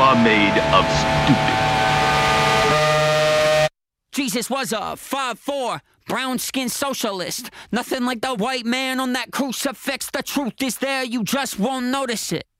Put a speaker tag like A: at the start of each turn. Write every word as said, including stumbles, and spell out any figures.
A: are made of stupid.
B: Jesus was a five four, brown-skinned socialist. Nothing like the white man on that crucifix. The truth is there, you just won't notice it.